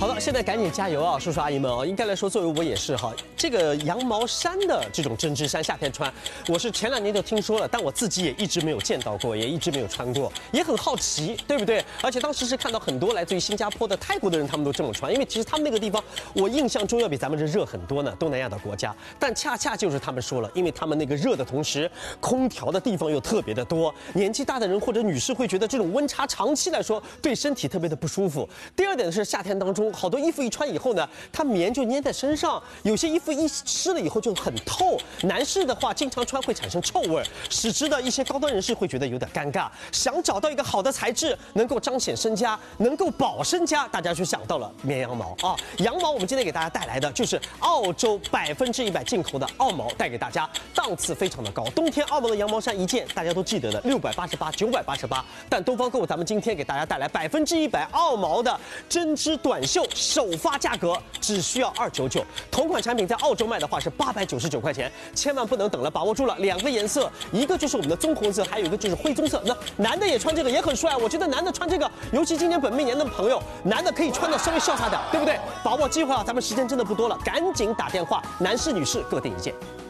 好了，现在赶紧加油啊，叔叔阿姨们啊！应该来说，作为我也是哈，这个羊毛衫的这种针织衫，夏天穿，我是前2年就听说了，但我自己也一直没有见到过，也一直没有穿过，也很好奇，对不对？而且当时是看到很多来自于新加坡的、泰国的人，他们都这么穿，因为其实他们那个地方，我印象中要比咱们这热很多呢，东南亚的国家。但恰恰就是他们说了，因为他们那个热的同时，空调的地方又特别的多，年纪大的人或者女士会觉得这种温差长期来说对身体特别的不舒服。第二点是夏天当中，好多衣服一穿以后呢，它棉就粘在身上，有些衣服一湿了以后就很透。男士的话，经常穿会产生臭味，使之的一些高端人士会觉得有点尴尬。想找到一个好的材质，能够彰显身家，能够保身家，大家就想到了绵羊毛啊。羊毛，我们今天给大家带来的就是澳洲100%进口的澳毛，带给大家，档次非常的高。冬天澳毛的羊毛衫一件，大家都记得的688、988，但东方购咱们今天给大家带来100%澳毛的针织短袖。首发价格只需要299，同款产品在澳洲卖的话是899块钱，千万不能等了，把握住了！2个颜色，一个就是我们的棕红色，还有一个就是灰棕色。那男的也穿这个也很帅，我觉得男的穿这个，尤其今年本命年的朋友，男的可以穿的稍微潇洒点，对不对？把握机会啊，咱们时间真的不多了，赶紧打电话，男士女士各订一件。